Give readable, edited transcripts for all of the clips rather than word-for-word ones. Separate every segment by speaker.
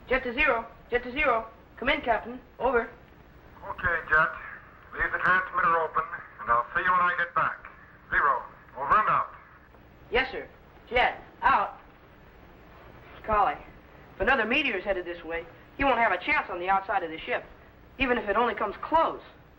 Speaker 1: Jet to zero. Jet to zero. Come in, Captain. Over.
Speaker 2: Okay, Jet. Leave the transmitter open, and I'll see you when I get back. Zero. Over and out.
Speaker 1: Yes, sir. Jet, out. Collie, if another meteor's headed this way, he won't have a chance on the outside of the ship, even if it only comes close.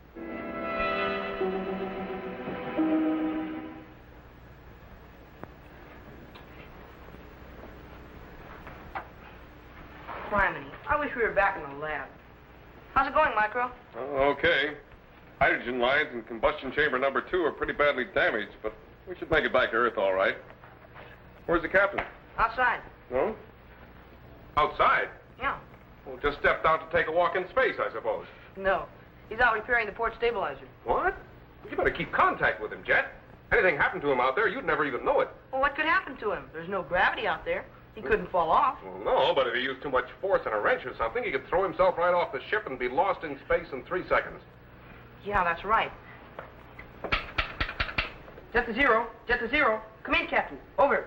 Speaker 1: Criminy, I wish we were back in the lab. How's it going, Micro?
Speaker 3: Okay. Hydrogen lines in combustion chamber number 2 are pretty badly damaged, but we should make it back to Earth all right. Where's the captain?
Speaker 1: Outside.
Speaker 3: No?
Speaker 4: Outside?
Speaker 1: Yeah.
Speaker 4: Well, just stepped out to take a walk in space, I suppose.
Speaker 1: No. He's out repairing the port stabilizer.
Speaker 4: What? You better keep contact with him, Jet. Anything happened to him out there, you'd never even know it.
Speaker 1: Well, what could happen to him? There's no gravity out there. He couldn't fall off.
Speaker 4: Well, no, but if he used too much force and a wrench or something, he could throw himself right off the ship and be lost in space in 3 seconds.
Speaker 1: Yeah, that's right. Jet to zero. Jet to zero. Come in, Captain. Over.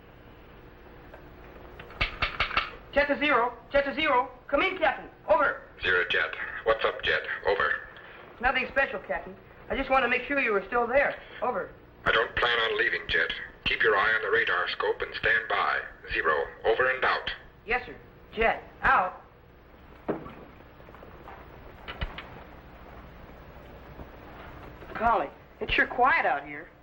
Speaker 1: Jet to zero. Jet to zero. Come in, Captain. Over.
Speaker 5: Zero Jet. What's up, Jet? Over.
Speaker 1: Nothing special, Captain. I just want to make sure you were still there. Over.
Speaker 5: I don't plan on leaving, Jet. Keep your eye on the radar scope and stand by. Zero. Over and out.
Speaker 1: Yes, sir. Jet, out. Collie, it's sure quiet out here.